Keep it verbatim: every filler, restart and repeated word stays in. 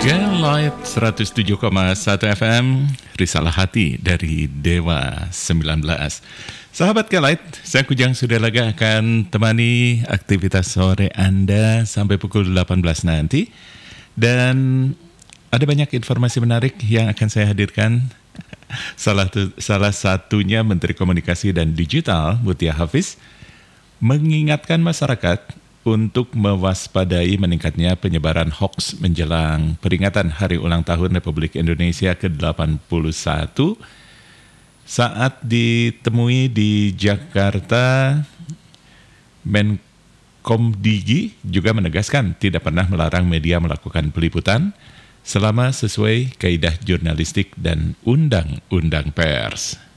Light seratus tujuh koma satu F M, Risalah Hati dari Dewa sembilan belas. Sahabat Light, saya Kujang Sudalaga akan temani aktivitas sore Anda sampai pukul delapan belas nanti. Dan ada banyak informasi menarik yang akan saya hadirkan. Salah, tu, salah satunya Menteri Komunikasi dan Digital, Mutia Hafiz, mengingatkan masyarakat untuk mewaspadai meningkatnya penyebaran hoaks menjelang peringatan Hari Ulang Tahun Republik Indonesia ke delapan puluh satu. Saat ditemui di Jakarta, Menkomdigi juga menegaskan tidak pernah melarang media melakukan peliputan selama sesuai kaidah jurnalistik dan undang-undang pers.